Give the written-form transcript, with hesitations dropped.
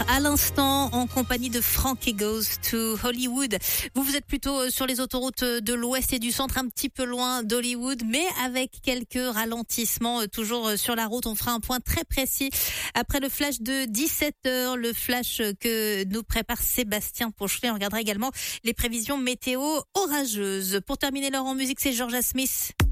titre à l'instant en compagnie de Frankie Goes to Hollywood. Vous êtes plutôt sur les autoroutes de l'Ouest et du Centre, un petit peu loin d'Hollywood, mais avec quelques ralentissements toujours sur la route. On fera un point très précis après le flash de 17h, le flash que nous prépare Sébastien Ponchelet. On regardera également les prévisions météo orageuses. Pour terminer l'heure en musique, c'est Georgia Smith.